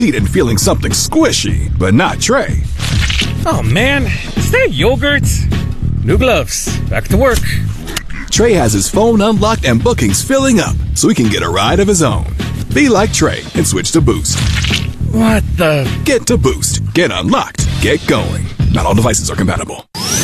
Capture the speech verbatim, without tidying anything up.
and feeling something squishy, but not Trey. Oh man, is that yogurt? New gloves, back to work. Trey has his phone unlocked and bookings filling up, so he can get a ride of his own. Be like Trey and switch to Boost. What the? Get to Boost. Get unlocked. Get going. Not all devices are compatible.